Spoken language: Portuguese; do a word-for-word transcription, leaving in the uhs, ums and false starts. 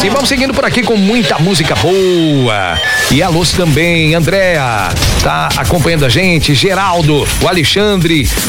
E vamos seguindo por aqui com muita música boa. E alôs também, Andréa, tá acompanhando a gente, Geraldo, o Alexandre,